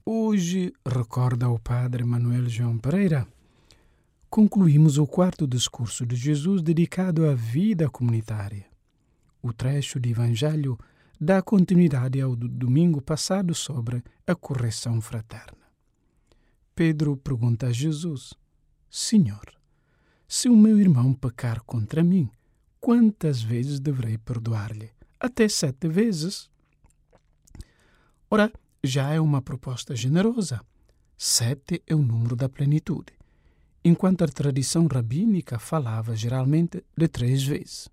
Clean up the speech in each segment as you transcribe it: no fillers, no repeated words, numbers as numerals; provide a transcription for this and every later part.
Hoje, recorda o padre Manuel João Pereira, concluímos o quarto discurso de Jesus dedicado à vida comunitária. O trecho de Evangelho dá continuidade ao do domingo passado sobre a correção fraterna. Pedro pergunta a Jesus: Senhor, se o meu irmão pecar contra mim, quantas vezes deverei perdoar-lhe? Até 7 vezes? Ora, já é uma proposta generosa. 7 é o número da plenitude, enquanto a tradição rabínica falava geralmente de 3 vezes.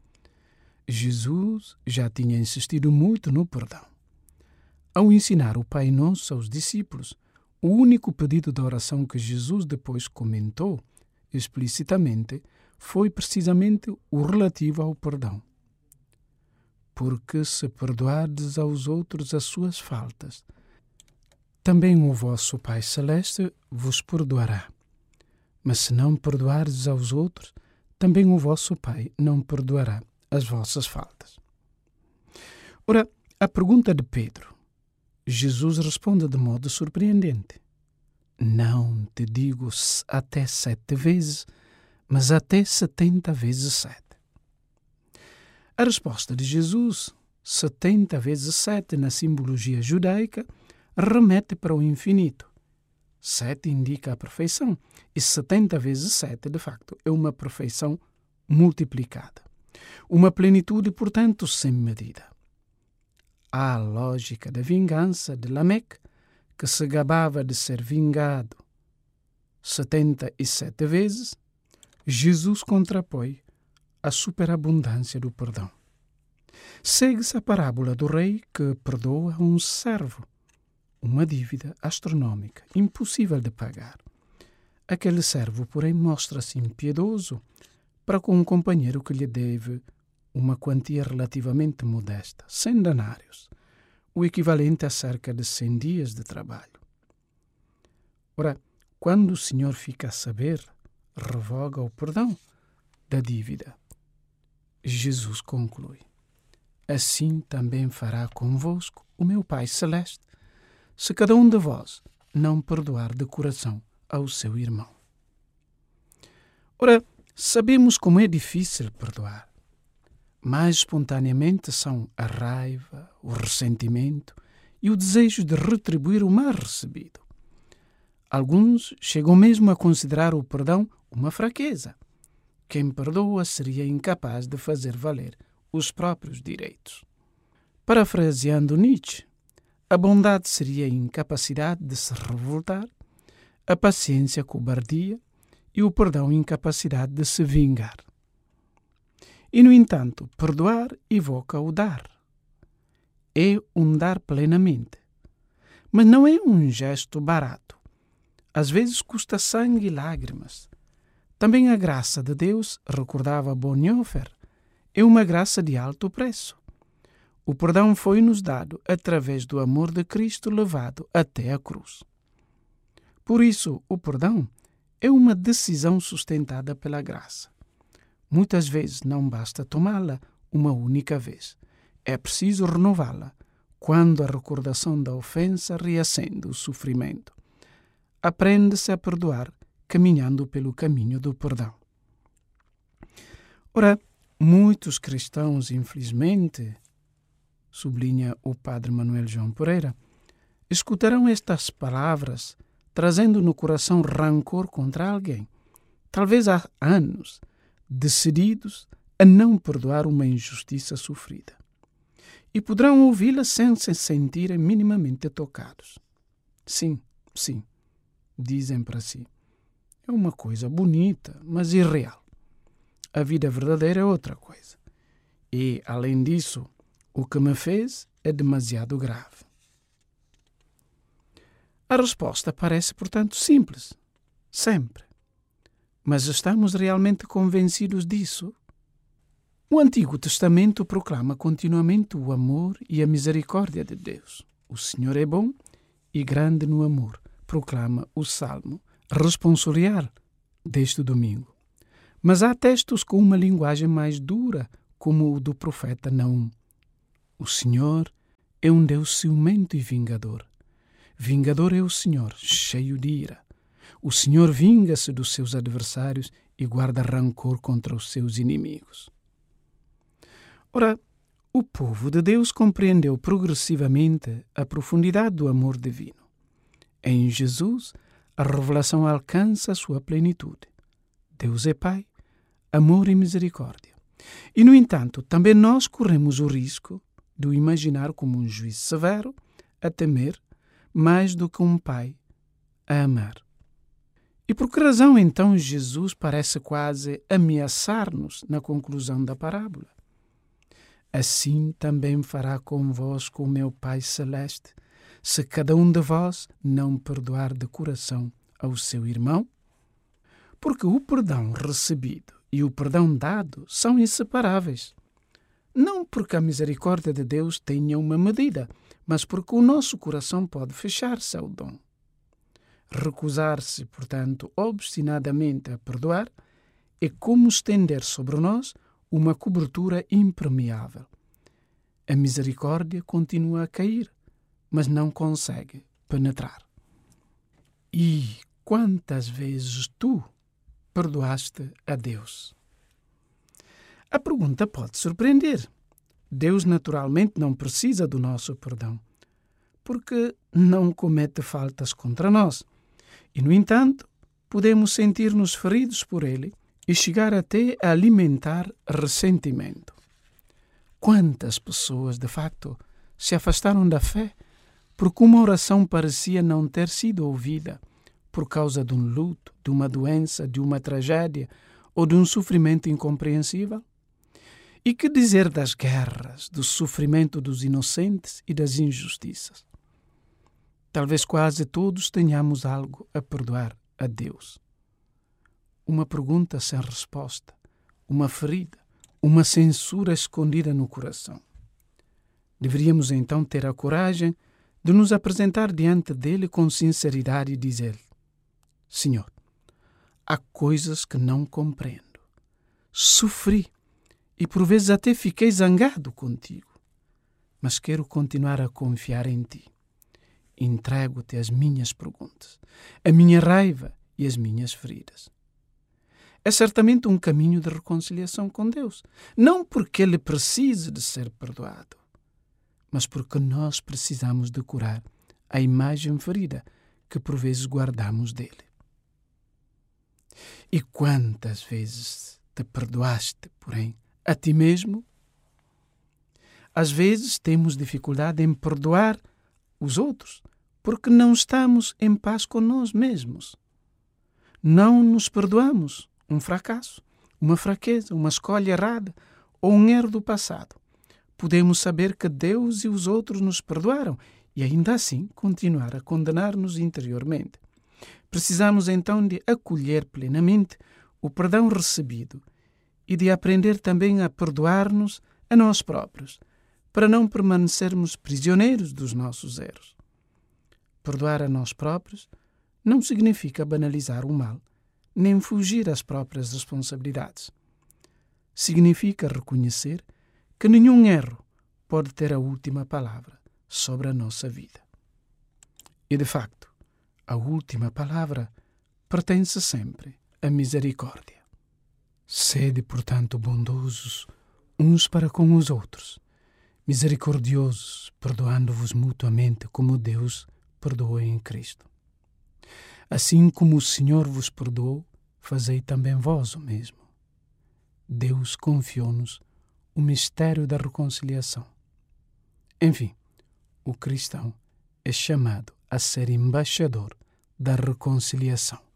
Jesus já tinha insistido muito no perdão. Ao ensinar o Pai Nosso aos discípulos, o único pedido de oração que Jesus depois comentou explicitamente foi precisamente o relativo ao perdão. Porque se perdoardes aos outros as suas faltas, também o vosso Pai Celeste vos perdoará. Mas se não perdoardes aos outros, também o vosso Pai não perdoará as vossas faltas. Ora, a pergunta de Pedro, Jesus responde de modo surpreendente. Não te digo até 7 vezes, mas até 70 vezes 7. A resposta de Jesus, 70 vezes 7 na simbologia judaica, remete para o infinito. 7 indica a perfeição e 70 vezes 7, de facto, é uma perfeição multiplicada. Uma plenitude, portanto, sem medida. À lógica da vingança de Lameque, que se gabava de ser vingado 77 vezes, Jesus contrapõe a superabundância do perdão. Segue-se a parábola do rei que perdoa um servo, uma dívida astronómica, impossível de pagar. Aquele servo, porém, mostra-se impiedoso para com um companheiro que lhe deve uma quantia relativamente modesta, 100 denários, o equivalente a cerca de 100 dias de trabalho. Ora, quando o Senhor fica a saber, revoga o perdão da dívida. Jesus conclui: assim também fará convosco o meu Pai Celeste, se cada um de vós não perdoar de coração ao seu irmão. Ora, sabemos como é difícil perdoar. Mais espontaneamente são a raiva, o ressentimento e o desejo de retribuir o mal recebido. Alguns chegam mesmo a considerar o perdão uma fraqueza. Quem perdoa seria incapaz de fazer valer os próprios direitos. Parafraseando Nietzsche, a bondade seria a incapacidade de se revoltar, a paciência cobardia e o perdão incapacidade de se vingar. E, no entanto, perdoar evoca o dar. É um dar plenamente. Mas não é um gesto barato. Às vezes custa sangue e lágrimas. Também a graça de Deus, recordava Bonhoeffer, é uma graça de alto preço. O perdão foi-nos dado através do amor de Cristo levado até a cruz. Por isso, o perdão é uma decisão sustentada pela graça. Muitas vezes não basta tomá-la uma única vez. É preciso renová-la quando a recordação da ofensa reacende o sofrimento. Aprende-se a perdoar caminhando pelo caminho do perdão. Ora, muitos cristãos, infelizmente, sublinha o padre Manuel João Pereira, escutarão estas palavras trazendo no coração rancor contra alguém, talvez há anos, decididos a não perdoar uma injustiça sofrida. E poderão ouvi-la sem se sentirem minimamente tocados. Sim, dizem para si. É uma coisa bonita, mas irreal. A vida verdadeira é outra coisa. E, além disso, o que me fez é demasiado grave. A resposta parece, portanto, simples. Sempre. Mas estamos realmente convencidos disso? O Antigo Testamento proclama continuamente o amor e a misericórdia de Deus. O Senhor é bom e grande no amor, proclama o Salmo responsorial deste domingo. Mas há textos com uma linguagem mais dura, como o do profeta Naum. O Senhor é um Deus ciumento e vingador. Vingador é o Senhor, cheio de ira. O Senhor vinga-se dos seus adversários e guarda rancor contra os seus inimigos. Ora, o povo de Deus compreendeu progressivamente a profundidade do amor divino. Em Jesus, a revelação alcança a sua plenitude. Deus é Pai, amor e misericórdia. E, no entanto, também nós corremos o risco de o imaginar como um juiz severo, a temer, mais do que um pai a amar. E por que razão, então, Jesus parece quase ameaçar-nos na conclusão da parábola? Assim também fará convosco o meu Pai Celeste, se cada um de vós não perdoar de coração ao seu irmão? Porque o perdão recebido e o perdão dado são inseparáveis. Não porque a misericórdia de Deus tenha uma medida, mas porque o nosso coração pode fechar-se ao dom. Recusar-se, portanto, obstinadamente a perdoar é como estender sobre nós uma cobertura impermeável. A misericórdia continua a cair, mas não consegue penetrar. E quantas vezes tu perdoaste a Deus? A pergunta pode surpreender. Deus naturalmente não precisa do nosso perdão, porque não comete faltas contra nós. E, no entanto, podemos sentir-nos feridos por Ele e chegar até a alimentar ressentimento. Quantas pessoas, de facto, se afastaram da fé porque uma oração parecia não ter sido ouvida por causa de um luto, de uma doença, de uma tragédia ou de um sofrimento incompreensível? E que dizer das guerras, do sofrimento dos inocentes e das injustiças? Talvez quase todos tenhamos algo a perdoar a Deus. Uma pergunta sem resposta, uma ferida, uma censura escondida no coração. Deveríamos então ter a coragem de nos apresentar diante dele com sinceridade e dizer: Senhor, há coisas que não compreendo. Sofri e por vezes até fiquei zangado contigo, mas quero continuar a confiar em ti. Entrego-te as minhas perguntas, a minha raiva e as minhas feridas. É certamente um caminho de reconciliação com Deus, não porque Ele precise de ser perdoado, mas porque nós precisamos de curar a imagem ferida que por vezes guardamos dele. E quantas vezes te perdoaste, porém, a ti mesmo? Às vezes temos dificuldade em perdoar os outros, porque não estamos em paz com nós mesmos. Não nos perdoamos um fracasso, uma fraqueza, uma escolha errada ou um erro do passado. Podemos saber que Deus e os outros nos perdoaram e ainda assim continuar a condenar-nos interiormente. Precisamos então de acolher plenamente o perdão recebido e de aprender também a perdoar-nos a nós próprios, para não permanecermos prisioneiros dos nossos erros. Perdoar a nós próprios não significa banalizar o mal, nem fugir às próprias responsabilidades. Significa reconhecer que nenhum erro pode ter a última palavra sobre a nossa vida. E, de facto, a última palavra pertence sempre à misericórdia. Sede, portanto, bondosos uns para com os outros, misericordiosos, perdoando-vos mutuamente como Deus perdoou em Cristo. Assim como o Senhor vos perdoou, fazei também vós o mesmo. Deus confiou-nos o mistério da reconciliação. Enfim, o cristão é chamado a ser embaixador da reconciliação.